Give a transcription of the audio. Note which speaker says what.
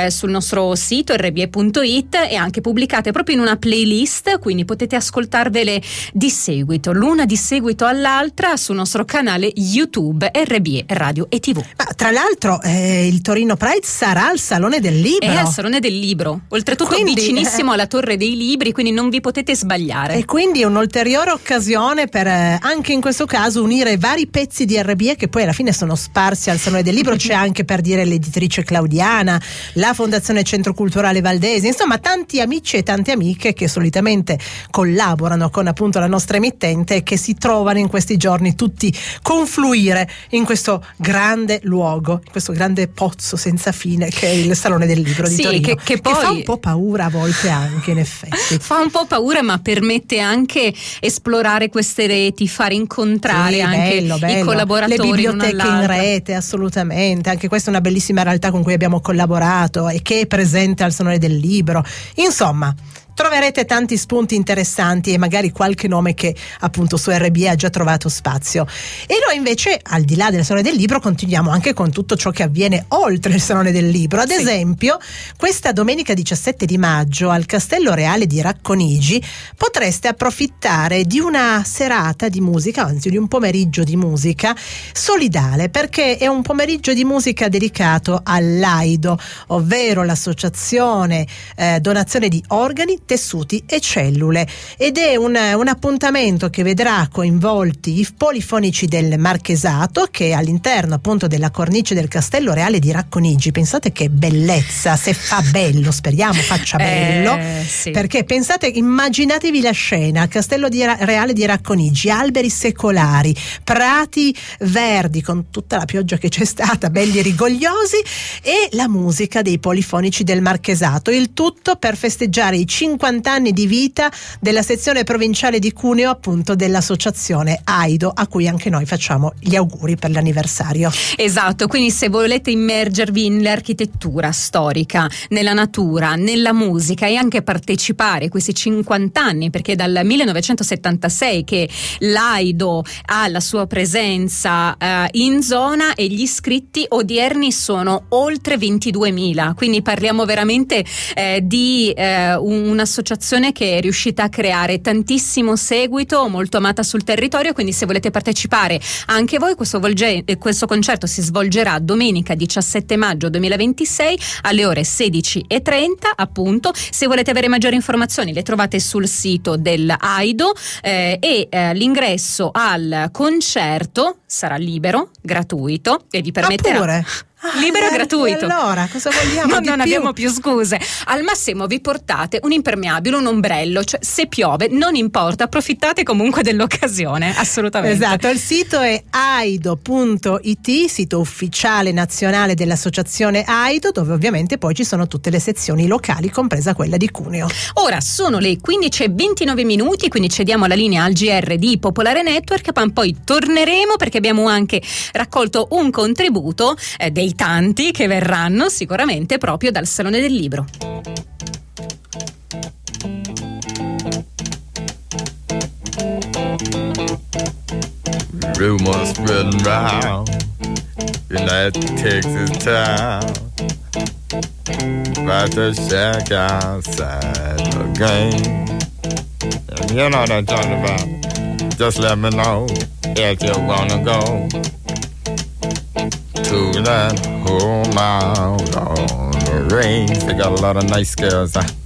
Speaker 1: sul nostro sito rbe.it e anche pubblicate proprio in una playlist, quindi potete ascoltarvele di seguito, l'una di seguito all'altra sul nostro canale YouTube RBE Radio e TV.
Speaker 2: Ma tra l'altro il Torino Pride sarà al Salone del Libro.
Speaker 1: È al Salone del Libro, oltretutto vicinissimo alla Torre dei Libri, quindi non vi potete sbagliare.
Speaker 2: E quindi è un'ulteriore occasione per anche in questo caso unire vari pezzi di RBE che poi alla fine sono sparsi al Salone del Libro. C'è anche, per dire, l'editrice Claudiana, la Fondazione Centro Culturale Valdesi, insomma tanti amici e tante amiche che solitamente collaborano con appunto la nostra emittente e che si trovano in questi giorni tutti confluire in questo grande luogo, in questo grande pozzo senza fine che è il Salone del Libro di Torino, che poi fa un po' paura a volte anche, in effetti
Speaker 1: fa un po' paura, ma permette anche esplorare queste reti, far incontrare anche i collaboratori,
Speaker 2: le biblioteche in rete, assolutamente. Anche questa è una bellissima realtà con cui abbiamo collaborato e che è presente al Salone del Libro. Insomma, troverete tanti spunti interessanti e magari qualche nome che appunto su RBE ha già trovato spazio. E noi invece, al di là del Salone del Libro, continuiamo anche con tutto ciò che avviene oltre il Salone del Libro. Ad esempio, questa domenica 17 di maggio al Castello Reale di Racconigi potreste approfittare di una serata di musica, anzi di un pomeriggio di musica solidale, perché è un pomeriggio di musica dedicato all'AIDO, ovvero l'associazione donazione di organi, tessuti e cellule, ed è un appuntamento che vedrà coinvolti i polifonici del Marchesato, che all'interno appunto della cornice del Castello Reale di Racconigi. Pensate che bellezza, se fa bello, speriamo faccia bello,
Speaker 1: sì.
Speaker 2: Perché pensate, immaginatevi la scena: Castello Reale di Racconigi, alberi secolari, prati verdi con tutta la pioggia che c'è stata, belli e rigogliosi, e la musica dei polifonici del Marchesato, il tutto per festeggiare i 50 anni di vita della sezione provinciale di Cuneo, appunto dell'associazione AIDO, a cui anche noi facciamo gli auguri per l'anniversario.
Speaker 1: Esatto, quindi se volete immergervi nell'architettura storica, nella natura, nella musica e anche partecipare a questi 50 anni, perché è dal 1976 che l'AIDO ha la sua presenza in zona e gli iscritti odierni sono oltre 22.000, quindi parliamo veramente di un'associazione che è riuscita a creare tantissimo seguito, molto amata sul territorio. Quindi se volete partecipare anche voi, questo concerto si svolgerà domenica 17 maggio 2026 alle ore 16:30, appunto. Se volete avere maggiori informazioni le trovate sul sito dell'AIDO e l'ingresso al concerto sarà libero, gratuito e vi permetterà libero e gratuito.
Speaker 2: Allora, cosa vogliamo di
Speaker 1: non
Speaker 2: più?
Speaker 1: abbiamo più scuse. Al massimo vi portate un impermeabile, un ombrello, cioè se piove non importa, approfittate comunque dell'occasione, assolutamente.
Speaker 2: Esatto, il sito è aido.it, sito ufficiale nazionale dell'associazione AIDO, dove ovviamente poi ci sono tutte le sezioni locali, compresa quella di Cuneo.
Speaker 1: Ora sono le 15:29, quindi cediamo la linea al GR di Popolare Network, ma poi torneremo perché abbiamo anche raccolto un contributo dei tanti che verranno sicuramente proprio dal Salone del Libro.
Speaker 3: Rumors spreading round in that Texas town about the shack outside the game. And you know what I'm talking about. Just let me know if you wanna go to that home out on the range. They got a lot of nice girls.